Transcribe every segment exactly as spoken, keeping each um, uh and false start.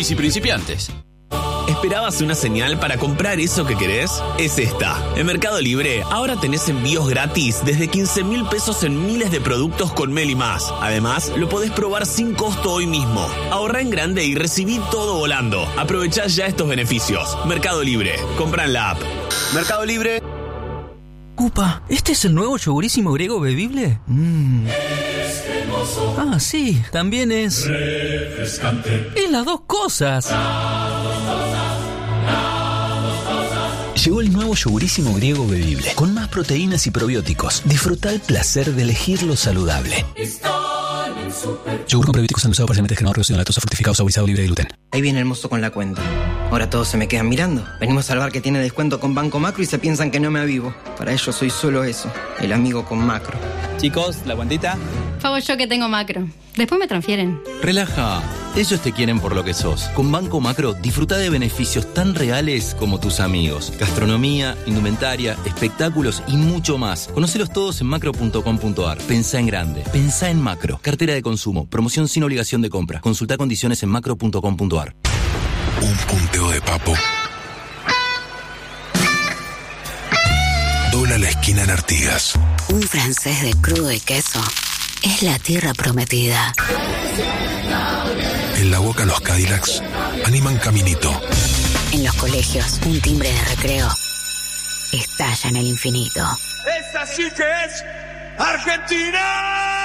y principiantes. ¿Esperabas una señal para comprar eso que querés? Es esta. En Mercado Libre, ahora tenés envíos gratis desde quince mil pesos en miles de productos con Meli Más. Además, lo podés probar sin costo hoy mismo. Ahorrá en grande y recibí todo volando. Aprovechá ya estos beneficios. Mercado Libre. Comprá en la app. Mercado Libre. Upa, ¿este es el nuevo yogurísimo griego bebible? Mmm. Ah, sí, también es... refrescante. Es las dos cosas. Llegó el nuevo yogurísimo griego bebible, con más proteínas y probióticos. Disfruta el placer de elegir lo saludable. Yogur con probióticos endulzado parcialmente generado, reducido en lactosa, fructificado, saborizado, libre de gluten. Ahí viene el mozo con la cuenta. Ahora todos se me quedan mirando. Venimos a salvar que tiene descuento con Banco Macro y se piensan que no me avivo. Para ellos soy solo eso, el amigo con Macro. Chicos, ¿la cuentita? Pago yo que tengo Macro. Después me transfieren. Relaja. Ellos te quieren por lo que sos. Con Banco Macro, disfruta de beneficios tan reales como tus amigos. Gastronomía, indumentaria, espectáculos y mucho más. Conocelos todos en macro punto com punto ar. Pensá en grande. Pensá en Macro. Cartera de consumo. Promoción sin obligación de compra. Consulta condiciones en macro punto com punto ar. Un punteo de papo. Dobla la esquina en Artigas. Un francés de crudo y queso es la tierra prometida. En la Boca los Cadillacs animan caminito. En los colegios, un timbre de recreo estalla en el infinito. ¡Esa sí que es Argentina!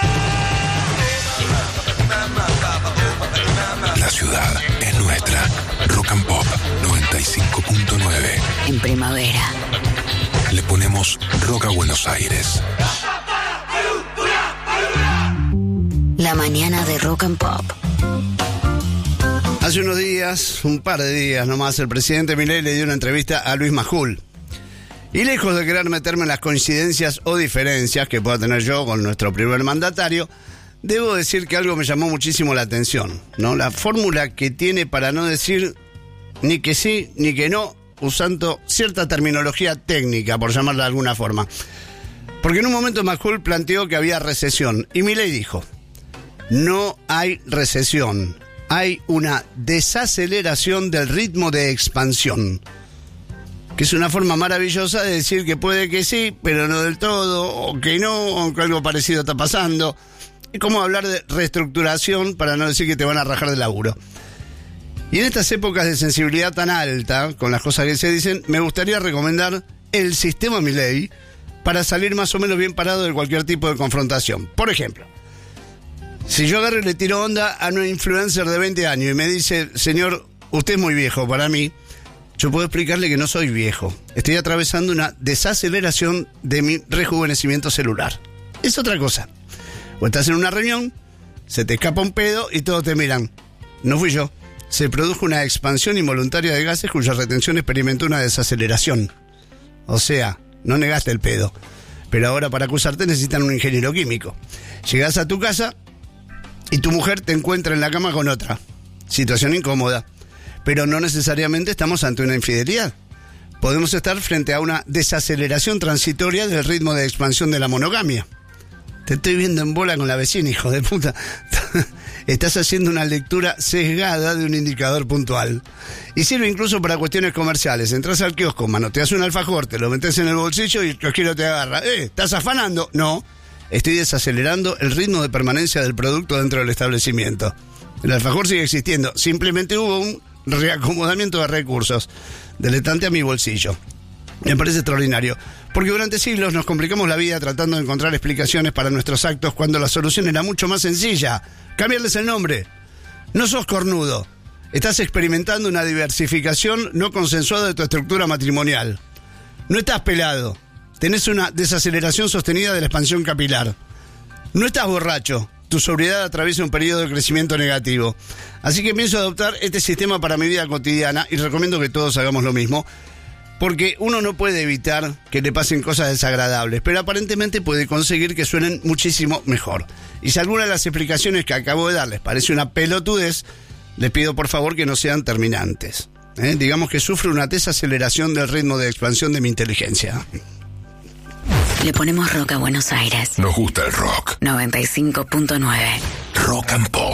La ciudad es nuestra. Rock and Pop noventa y cinco punto nueve. En primavera le ponemos rock a Buenos Aires. La mañana de Rock and Pop. Hace unos días, un par de días nomás, el presidente Milei le dio una entrevista a Luis Majul. Y lejos de querer meterme en las coincidencias o diferencias que pueda tener yo con nuestro primer mandatario, debo decir que algo me llamó muchísimo la atención, ¿no? La fórmula que tiene para no decir ni que sí ni que no, usando cierta terminología técnica, por llamarla de alguna forma. Porque en un momento Majul planteó que había recesión y Milei dijo: no hay recesión, hay una desaceleración del ritmo de expansión. Que es una forma maravillosa de decir que puede que sí, pero no del todo, o que no, o que algo parecido está pasando. Es como hablar de reestructuración para no decir que te van a rajar de laburo. Y en estas épocas de sensibilidad tan alta, con las cosas que se dicen, me gustaría recomendar el sistema Milei para salir más o menos bien parado de cualquier tipo de confrontación. Por ejemplo, si yo agarro y le tiro onda a una influencer de veinte años y me dice: señor, usted es muy viejo para mí, yo puedo explicarle que no soy viejo. Estoy atravesando una desaceleración de mi rejuvenecimiento celular. Es otra cosa. O estás en una reunión, se te escapa un pedo y todos te miran. No fui yo. Se produjo una expansión involuntaria de gases cuya retención experimentó una desaceleración. O sea, no negaste el pedo. Pero ahora para acusarte necesitan un ingeniero químico. Llegás a tu casa y tu mujer te encuentra en la cama con otra. Situación incómoda. Pero no necesariamente estamos ante una infidelidad. Podemos estar frente a una desaceleración transitoria del ritmo de expansión de la monogamia. Te estoy viendo en bola con la vecina, hijo de puta. Estás haciendo una lectura sesgada de un indicador puntual. Y sirve incluso para cuestiones comerciales. Entras al kiosco, manoteas un alfajor, te lo metes en el bolsillo y el kiosquero te agarra. Eh, ¿estás afanando? No. Estoy desacelerando el ritmo de permanencia del producto dentro del establecimiento. El alfajor sigue existiendo. Simplemente hubo un reacomodamiento de recursos del estante a mi bolsillo. Me parece extraordinario, porque durante siglos nos complicamos la vida tratando de encontrar explicaciones para nuestros actos cuando la solución era mucho más sencilla: cambiarles el nombre. No sos cornudo, estás experimentando una diversificación no consensuada de tu estructura matrimonial. No estás pelado, tenés una desaceleración sostenida de la expansión capilar. No estás borracho, tu sobriedad atraviesa un periodo de crecimiento negativo. Así que pienso adoptar este sistema para mi vida cotidiana y recomiendo que todos hagamos lo mismo, porque uno no puede evitar que le pasen cosas desagradables, pero aparentemente puede conseguir que suenen muchísimo mejor. Y si alguna de las explicaciones que acabo de darles parece una pelotudez, les pido por favor que no sean terminantes. ¿Eh? Digamos que sufro una desaceleración del ritmo de expansión de mi inteligencia. Le ponemos rock a Buenos Aires. Nos gusta el rock. noventa y cinco punto nueve. Rock and Pop.